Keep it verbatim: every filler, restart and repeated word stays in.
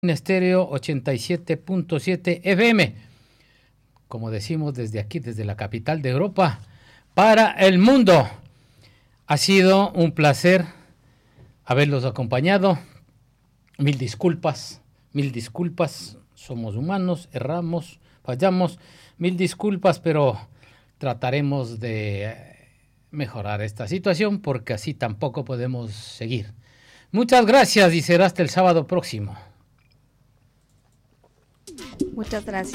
Estéreo ochenta y siete punto siete F M, como decimos desde aquí, desde la capital de Europa, para el mundo. Ha sido un placer haberlos acompañado. Mil disculpas, mil disculpas. Somos humanos, erramos, fallamos. Mil disculpas, pero trataremos de mejorar esta situación porque así tampoco podemos seguir. Muchas gracias y será hasta el sábado próximo. Muchas gracias.